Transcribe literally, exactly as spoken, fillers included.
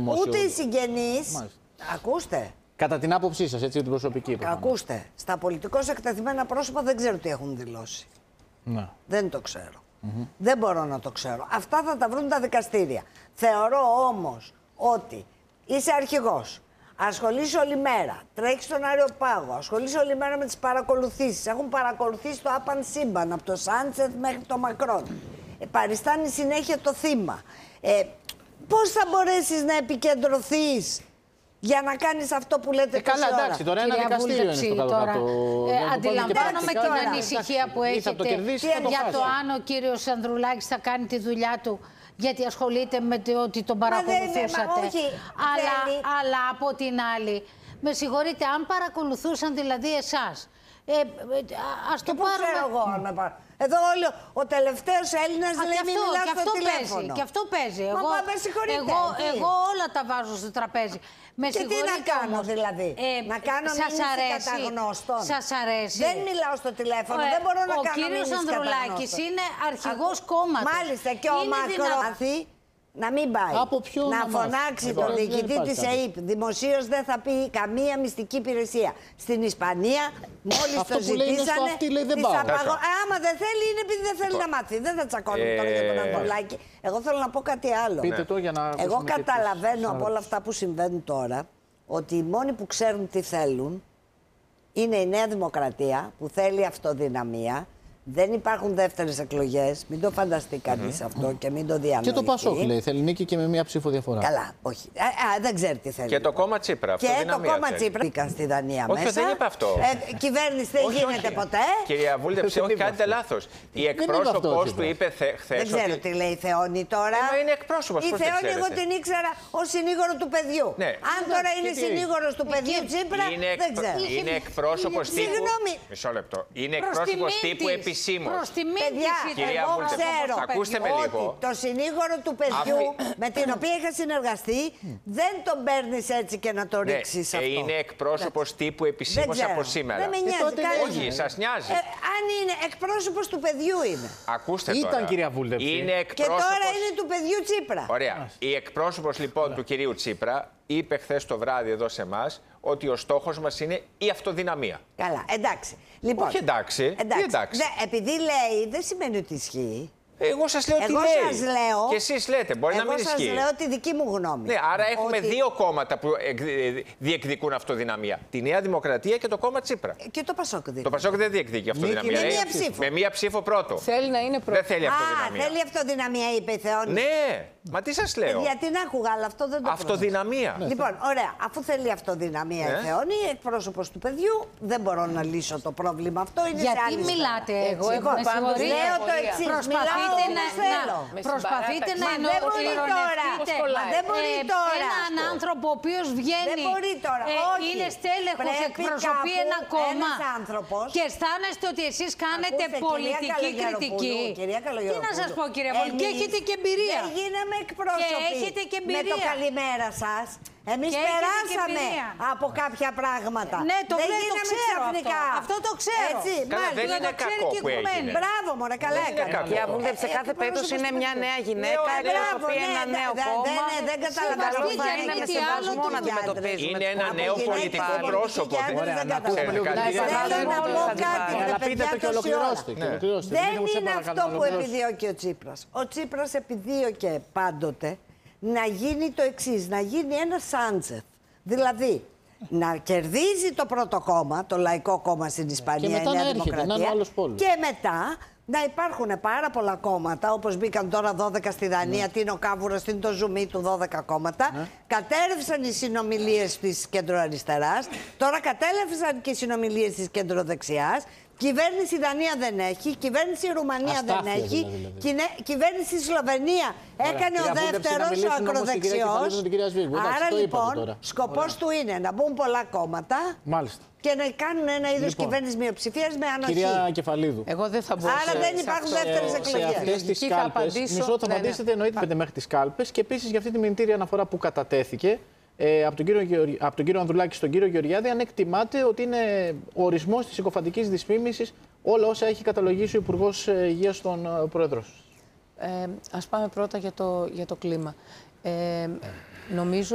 δημόσιο. Ούτε οι συγγενείς. Ακούστε. Κατά την άποψή σας, έτσι, την προσωπική. Προφανώς. Ακούστε. Στα πολιτικώς εκτεθειμένα πρόσωπα δεν ξέρω τι έχουν δηλώσει. Ναι. Δεν το ξέρω. Mm-hmm. Δεν μπορώ να το ξέρω. Αυτά θα τα βρουν τα δικαστήρια. Θεωρώ όμως ότι είσαι αρχηγός. Ασχολείσαι όλη μέρα. Τρέχεις στον Αεροπάγο. Ασχολείσαι όλη μέρα με τις παρακολουθήσεις. Έχουν παρακολουθήσει το άπαν σύμπαν από το Σάντσεθ μέχρι το Μακρόν. Ε, παριστάνει συνέχεια το θύμα. Ε, πώς θα μπορέσεις να επικεντρωθείς για να κάνεις αυτό που λέτε ε, καλά, τόση ώρα? εντάξει, τώρα ένα δικαστήριο είναι στο κάτω-κάτω. Ε, αντιλαμβάνομαι την ανησυχία που έχετε το κερδίσει, για το αν ο κύριος Ανδρουλάκης θα κάνει τη δουλειά του, γιατί ασχολείται με το ότι τον παρακολουθούσατε. Μα δεν, μα όχι, αλλά, θέλει. αλλά από την άλλη, με συγχωρείτε, αν παρακολουθούσαν δηλαδή εσάς, ε, ε, ας το και πάρουμε... ξέρω εγώ αν με πάρω. Εδώ όλο ο τελευταίος Έλληνας Α, λέει και μη αυτό, μιλάς και στο αυτό τηλέφωνο. παίζει, και αυτό παίζει. Μα Εγώ, πάμε, συγχωρείτε. εγώ, τι? εγώ όλα τα βάζω στο τραπέζι. Με Και τι να κάνω όμως, δηλαδή, ε, να κάνω σας μήνυση αρέσει, καταγνώστων. Σας αρέσει. Δεν μιλάω στο τηλέφωνο, Ε, δεν μπορώ να ο κάνω κύριος μήνυση Ανδρουλάκης καταγνώστων. είναι αρχηγός κόμματος. Μάλιστα, και ο Είναι Μακρόν να μην πάει. Από ποιο να να φωνάξει μάθει. τον Δεν διοικητή υπάρχει της κάτι. ΕΥΠ. Δημοσίως δεν θα πει καμία μυστική υπηρεσία. Στην Ισπανία, μόλις Αυτό το που λέει είναι στο ζητήσανε, αυτή, λέει, δεν τις πάω. απαγω- Ε, άμα δεν θέλει, είναι επειδή δεν θέλει να μάθει. Δεν θα τσακώνουμε τώρα για τον Ε, Ανδρουλάκη. Εγώ θέλω να πω κάτι άλλο. Πείτε το για να Εγώ ακούσουμε και τις καταλαβαίνω από όλα άλλες. αυτά που συμβαίνουν τώρα ότι οι μόνοι που ξέρουν τι θέλουν είναι η Νέα Δημοκρατία που θέλει αυτοδυναμία. Δεν υπάρχουν δεύτερες εκλογές. Μην το φανταστεί κανείς αυτό και μην το διανοηθεί. Και το Πασόκ λέει, θέλει νίκη και με μία ψήφο διαφορά. Καλά, όχι. Α, α, δεν ξέρει τι θέλει. Και το κόμμα Τσίπρα. Και το αυτοδυναμία κόμμα θέλει. Τσίπρα μπήκαν στη Δανία Όχι, μέσα. δεν είπα αυτό. Ε, κυβέρνηση δεν Όχι, γίνεται όχι. ποτέ. Κυρία Βούλτεψε, όχι, κάνετε λάθος. Η είπε αυτό ο εκπρόσωπος του Τσίπρας. είπε χθε. Δεν ξέρω τι λέει η Θεόνη τώρα. Ε, μα είναι εκπρόσωπος, Η πώς δεν Θεόνη, εγώ ξέρετε. την ήξερα ως συνήγορο του παιδιού. Ναι. Αν τώρα και είναι τι συνήγορος του παιδιού Και- Τσίπρα, Είναι, δεν εκπρο... ξέρω. είναι εκπρόσωπος τύπου. Συγγνώμη. Μισό λεπτό. Είναι Προς εκπρόσωπος τιμήν τύπου της. επισήμως. Προς τιμήν Παιδιά, της ήταν. Κυρία εγώ Βούλτεψε, ξέρω ακούστε με ότι λίγο. το συνήγορο του παιδιού με την οποία είχα συνεργαστεί δεν τον παίρνει έτσι και να το Ναι, ρίξει ε, αυτό. είναι εκπρόσωπος τύπου Δεν επισήμως ξέρω. από σήμερα. Δεν με νοιάζει. τότε κανένα. Όχι, σας νοιάζει. Ε, αν είναι εκπρόσωπος του παιδιού είναι. Ακούστε Ήταν, τώρα. κυρία Βούλτεψη. Είναι Και εκπρόσωπος... τώρα είναι του παιδιού Τσίπρα. Ωραία. Η εκπρόσωπος λοιπόν του κυρίου Τσίπρα είπε χθες το βράδυ εδώ σε εμάς ότι ο στόχος μας είναι η αυτοδυναμία. Καλά, εντάξει. Λοιπόν, Όχι εντάξει. Τι εντάξει. Δε, επειδή λέει, δεν σημαίνει ότι ισχύει. Εγώ σας λέω τι Εγώ λέει. σας λέω. Και εσείς λέτε, μπορεί εγώ να μην ισχύει. σας λέω τη δική μου γνώμη. Ναι, άρα έχουμε ότι... δύο κόμματα που εκ- διεκδικούν αυτοδυναμία. Τη Νέα Δημοκρατία και το κόμμα Τσίπρα. Και το Πασόκ δηλαδή. Το Πασόκ δεν διεκδικεί αυτοδυναμία. με Λέει, μία ψήφο. Με μία ψήφο πρώτο. Θέλει να είναι Δεν πρώτο. θέλει Α, αυτοδυναμία. θέλει αυτοδυναμία, είπε η Θεόνη. Ναι, μα τι σας λέω. Γιατί να άκουγα, αλλά αυτό δεν το Αυτοδυναμία. πρόσεξα. Λοιπόν, ωραία. Αφού θέλει αυτοδυναμία η Ναι. Θεόνη, εκπρόσωπος του παιδιού, δεν μπορώ να λύσω το πρόβλημα αυτό. Είναι σε Γιατί άλλη μιλάτε σφαίρα. έτσι. Εγώ έχω με πάντως συγχωρείτε. Λέω το Απορία. εξής. Προσπαθείτε Μιλάω να, όπως θέλω. να, Με προσπαθείτε να συμπαράταξη. Μα δεν μπορεί τώρα. εννοηθείτε Μα δεν μπορεί τώρα. έναν άνθρωπο ο οποίος βγαίνει, Δεν μπορεί τώρα. Όχι. είναι στέλεχος, Πρέπει εκπροσωπεί κάπου ένα κόμμα ένας άνθρωπος. και αισθάνεστε ότι εσείς κάνετε Ακούστε, πολιτική κυρία κριτική. Καλογεροπούλου, κυρία Τι να σας Καλογεροπούλου, πω κύριε Βόλη, και εμείς έχετε και εμπειρία. Δεν γίναμε εκπρόσωποι. Και έχετε και Με το εμπειρία. καλημέρα σας. Εμείς Και έχετε και περάσαμε εμπειρία. από κάποια πράγματα. Ναι, το δεν βλέπω, το γίναμε ξέρω ξαφνικά. αυτό. Αυτό το ξέρω. Έτσι, Καλά, μάλιστα. δεν το είναι ξέρει κακό και που κουμένη. έγινε. Μπράβο, μωρέ, καλά Δεν είναι έκανε. κακό. Για Βούλτεψε, σε Ε, κάθε ε, περίπτωση είναι μια εκπρόσωπος νέα του γυναίκα, παιδιού. Μπράβο, εκπροσωπεί ναι, ένα δε- νέο δε- κόμμα. δεν- Δεν καταλαβαίνω. Καλό θα γιατί είναι με τι άλλο σεβασμό του να αντιμετωπίζουμε. Είναι ένα Από νέο γυναίκες πολιτικό και πρόσωπο. άντρες Ωραία, δεν να ακούσουμε καταλαβαίνω. λίγο την Κάτι κυρία δεν Θέλω να Βούλτεψε. πω Βούλτεψε. κάτι, Αλλά ρε πείτε παιδιά, το και τόση ολοκληρώστε. ώρα. και ολοκληρώστε. Δεν Μην μου σε είναι παρακαλώ, αυτό να που ολοκληρώσετε. επιδιώκει ο Τσίπρας. Ο Τσίπρας επιδίωκε πάντοτε να γίνει το εξής, να γίνει ένα Σάντσεθ. Δηλαδή, να κερδίζει το πρώτο κόμμα, το Λαϊκό Κόμμα στην Ισπανία, μετά η Νέα να έρχεται, να είναι Δημοκρατία, ο άλλος πόλος. και μετά να υπάρχουν πάρα πολλά κόμματα, όπως μπήκαν τώρα δώδεκα στη Δανία, Ναι. τι είναι ο Κάβουρος, τι είναι το Ζουμί του, δώδεκα κόμματα. Ναι. Κατέρευσαν οι συνομιλίες της κεντροαριστεράς, τώρα κατέλευσαν και οι συνομιλίες της κεντροδεξιάς. Κυβέρνηση η Δανία δεν έχει, κυβέρνηση η Ρουμανία δεν Αστάθεια έχει, δηλαδή. κινε- κυβέρνηση η Σλοβενία έκανε ο Κυρία Βούλτεψη, να δεύτερος, ο μιλήσουν όμως την κυρία ακροδεξιός. Κεφαλίδου, την κυρία Σβίγκου. Εντάξει, Άρα το είπατε λοιπόν, τώρα. σκοπός του είναι να μπουν πολλά κόμματα Μάλιστα. και να κάνουν ένα είδος Λοιπόν. κυβέρνηση μειοψηφίας με ανοχή. Κυρία Κεφαλίδου. Εγώ δεν θα μπορούσα. Άρα δεν σε υπάρχουν αυτό. δεύτερες σε εκλογές. αυτές τις Λογική θα κάλπες, απαντήσω. μισό θα Ναι, ναι. απαντήσετε, εννοείται πέντε μέχρι τις κάλπες και επίσης για αυτή τη μηνυτήρια αναφορά που κατατέθηκε ε, από, τον κύριο, Γεωργ- από τον κύριο Ανδρουλάκη στον κύριο Γεωργιάδη, αν εκτιμάτε ότι είναι ο ορισμός της συκοφαντικής δυσφήμισης όλα όσα έχει καταλογίσει ο Υπουργός Υγείας στον ε, Πρόεδρο. Ε, ας πάμε πρώτα για το, για το κλίμα. Ε, νομίζω